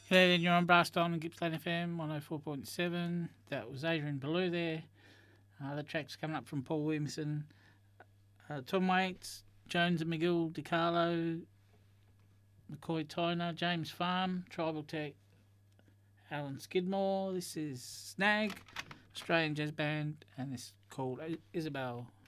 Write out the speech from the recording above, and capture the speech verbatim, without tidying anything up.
Yeah, then you're on Blast On and Gippsland F M one oh four point seven. That was Adrian Ballou there. Uh, the track's coming up from Paul Williamson. Uh, Tom Waits, Jones and McGill, DiCarlo, McCoy Tyner, James Farm, Tribal Tech, Alan Skidmore. This is Snag, Australian jazz band, and this is called Isabel.